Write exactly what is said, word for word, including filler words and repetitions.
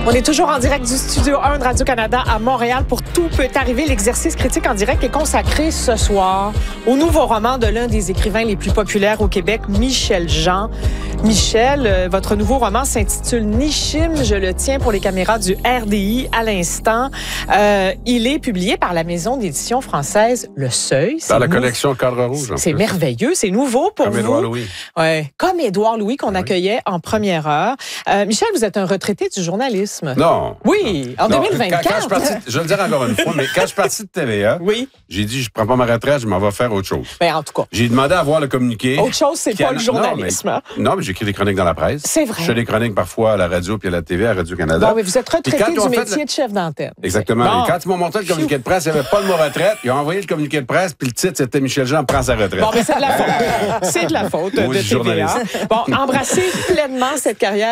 On est toujours en direct du Studio un de Radio-Canada à Montréal pour Tout peut arriver. L'exercice critique en direct est consacré ce soir au nouveau roman de l'un des écrivains les plus populaires au Québec, Michel Jean. Michel, euh, votre nouveau roman s'intitule Nishim, je le tiens pour les caméras du R D I à l'instant. Euh, il est publié par la maison d'édition française Le Seuil. Dans la nou... collection Cadre Rouge. C'est merveilleux, c'est nouveau pour Comme vous. Édouard Louis. Ouais, comme Édouard Louis qu'on oui. accueillait en première heure. Euh, Michel, vous êtes un retraité du journalisme. Non. Oui, en non, deux mille vingt-quatre. Quand, quand je, parti, je vais le dire encore une fois, mais quand je suis parti de T V A, oui. j'ai dit, je prends pas ma retraite, je m'en vais faire autre chose. Ben, en tout cas. J'ai demandé à voir le communiqué. Autre chose, c'est pas a... le journalisme. Non, mais, non, mais j'écris des chroniques dans la presse. C'est vrai. Je fais des chroniques parfois à la radio puis à la T V, à Radio-Canada. Bon, mais vous êtes retraité du métier le... de chef d'antenne. Exactement. Bon. Et quand ils m'ont montré le communiqué de presse, il n'y avait pas le mot retraite. Ils ont envoyé le communiqué de presse, puis le titre, c'était Michel Jean prend sa retraite. Bon, mais c'est de la faute. C'est de la faute oui, de T V A. Bon, embrassez pleinement cette carrière